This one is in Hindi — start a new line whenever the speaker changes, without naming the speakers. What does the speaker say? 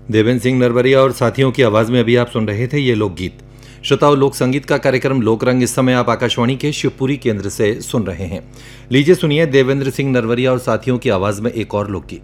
देवेंद्र सिंह नरवरिया और साथियों की आवाज में अभी आप सुन रहे थे ये लोकगीत। श्रोताओं, लोक संगीत का कार्यक्रम लोकरंग इस समय आप आकाशवाणी के शिवपुरी केंद्र से सुन रहे हैं। लीजिए सुनिए देवेंद्र सिंह नरवरिया और साथियों की आवाज में एक और लोकगीत।